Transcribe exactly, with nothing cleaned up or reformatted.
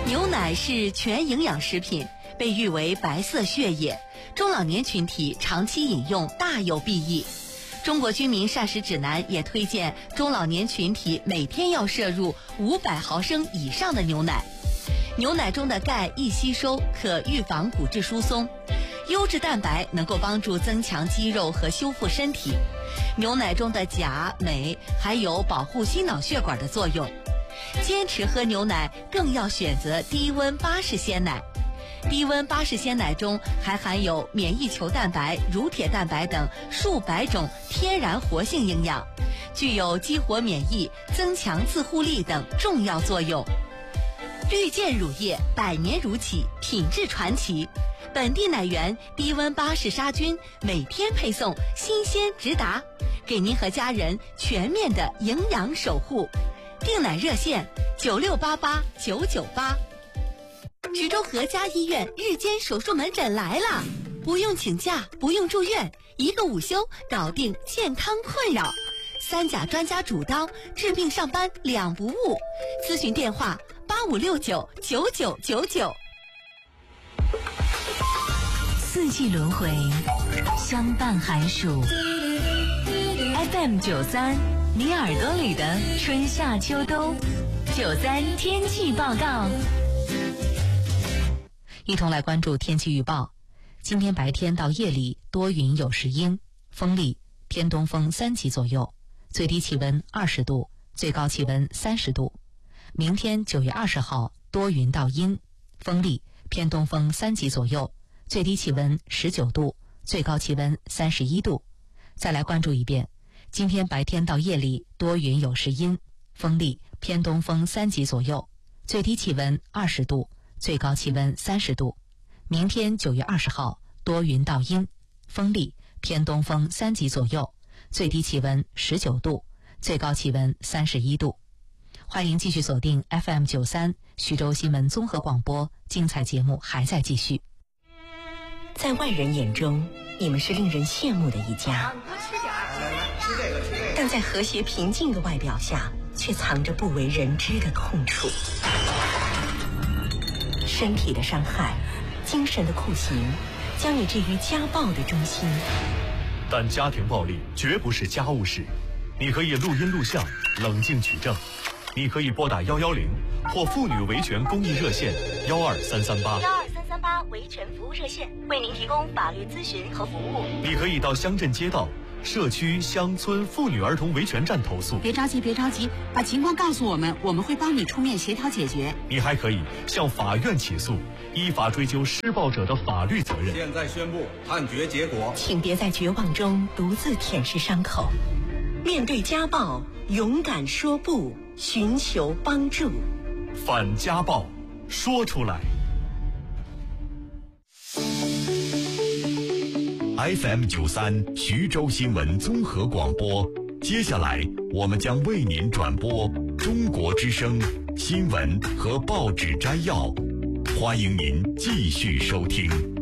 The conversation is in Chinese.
牛奶是全营养食品，被誉为白色血液，中老年群体长期饮用大有裨益。中国居民膳食指南也推荐中老年群体每天要摄入五百毫升以上的牛奶。牛奶中的钙易吸收，可预防骨质疏松；优质蛋白能够帮助增强肌肉和修复身体。牛奶中的钾、镁还有保护心脑血管的作用。坚持喝牛奶更要选择低温巴氏鲜奶。低温巴氏鲜奶中还含有免疫球蛋白、乳铁蛋白等数百种天然活性营养，具有激活免疫、增强自护力等重要作用。绿箭乳业百年如企，品质传奇，本地奶源低温巴氏杀菌，每天配送，新鲜直达，给您和家人全面的营养守护。订奶热线九六八八九九八。徐州和家医院日间手术门诊来了，不用请假，不用住院，一个午休搞定健康困扰。三甲专家主刀，治病上班两不误。咨询电话八五六九九九九九。 四季轮回，相伴寒暑。F M 九三，你耳朵里的春夏秋冬。九三天气报告。 一同来关注天气预报。今天白天到夜里多云有时阴，风力偏东风三级左右，最低气温二十度，最高气温三十度。明天九月二十号多云到阴，风力偏东风三级左右，最低气温十九度，最高气温三十一度。再来关注一遍，今天白天到夜里多云有时阴，风力偏东风三级左右，最低气温二十度，最高气温三十度。明天九月二十号多云到阴，风力偏东风三级左右，最低气温十九度，最高气温三十一度。欢迎继续锁定 F M 九三徐州新闻综合广播，精彩节目还在继续。 在外人眼中，你们是令人羡慕的一家，但在和谐平静的外表下，却藏着不为人知的痛楚。身体的伤害，精神的酷刑，将你置于家暴的中心。 但家庭暴力绝不是家务事，你可以录音录像，冷静取证。你可以拨打幺幺零或妇女维权公益热线幺二三三八幺二三三八维权服务热线，为您提供法律咨询和服务。 你可以到乡镇街道、社区、乡村妇女儿童维权站投诉。 别着急，别着急，把情况告诉我们，我们会帮你出面协调解决。 你还可以向法院起诉，依法追究施暴者的法律责任。 现在宣布判决结果， 请别在绝望中独自舔舐伤口，面对家暴，勇敢说不，寻求帮助。 反家暴，说出来。 F M 九三徐州新闻综合广播，接下来我们将为您转播中国之声新闻和报纸摘要，欢迎您继续收听。